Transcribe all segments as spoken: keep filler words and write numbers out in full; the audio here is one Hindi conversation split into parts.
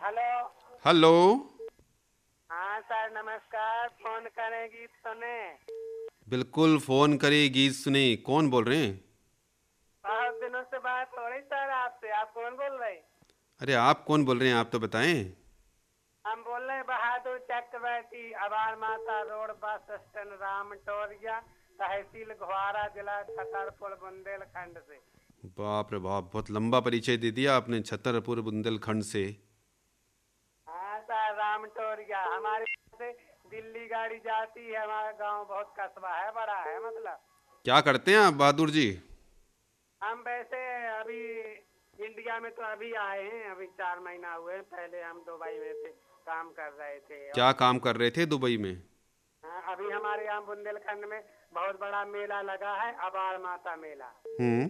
हेलो। हेलो। हाँ सर नमस्कार, फोन करेंगी सुने। बिल्कुल फ़ोन करे गीत सुने। कौन बोल रहे हैं? बहुत दिनों से बात हो रही सर आपसे, आप कौन बोल रहे हैं? अरे आप कौन बोल रहे हैं, आप तो बताएं। हम बोल रहे हैं बहादुर चक्रवर्ती, आभार माता रोड, बस स्टैंड, रामटोरिया, तहसील घुआरा, जिला छतरपुर, बुंदेलखंड से। बाप रे बाप, बहुत लंबा परिचय दे दिया आपने। छतरपुर बुंदेलखंड से। हाँ सर, रामटोरिया हमारे यहाँ से दिल्ली गाड़ी जाती है। हमारा गांव बहुत कस्बा है, बड़ा है मतलब। क्या करते हैं आप बहादुर जी? हम वैसे अभी इंडिया में तो अभी आए हैं, अभी चार महीना हुए हैं। पहले हम दुबई में थे, काम कर रहे थे। क्या और काम कर रहे थे दुबई में? हाँ, अभी हमारे यहाँ बुंदेलखंड में बहुत बड़ा मेला लगा है, अबार माता मेला। हम्म।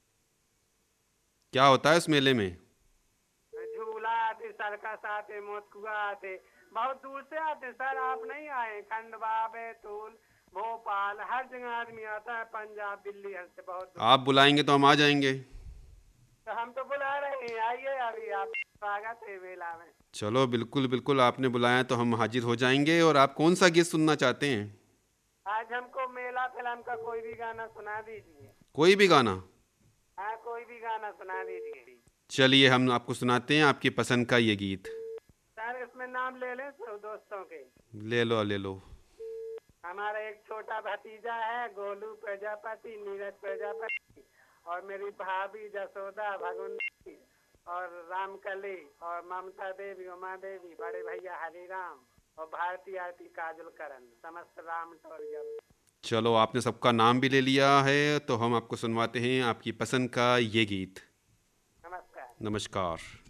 क्या होता है उस मेले में? झूला आते, सर्कस आते, मोतकुआ आते, बहुत दूर से आते सर। आप नहीं आए? खंडवा, बैतूल, भोपाल, हर जगह आदमी आता है, पंजाब, दिल्ली, हर से बहुत दूर। आप बुलाएंगे तो हम आ जाएंगे। तो हम तो बुला रहे हैं, आइए अभी, आप स्वागत है मेला में। चलो बिल्कुल बिल्कुल, आपने बुलाया तो हम हाजिर हो जाएंगे। और आप कौन सा गीत सुनना चाहते हैं? आज हमको मेला फिल्म का कोई भी गाना सुना दीजिए। कोई भी गाना? हाँ, कोई भी गाना सुना दीजिए। चलिए हम आपको सुनाते हैं आपकी पसंद का ये गीत। सर इसमें नाम ले लें सब दोस्तों के। ले लो ले लो। हमारा एक छोटा भतीजा है, गोलू प्रजापति, नीरज प्रजापति, और मेरी भाभी जसोदा भगवंती, और रामकली, और ममता देवी, उमा देवी, बड़े भैया हरिराम, और भारती आरती काजल करण, समस्त राम टोरिया। चलो आपने सबका नाम भी ले लिया है, तो हम आपको सुनवाते हैं आपकी पसंद का ये गीत। नमस्कार। नमस्कार।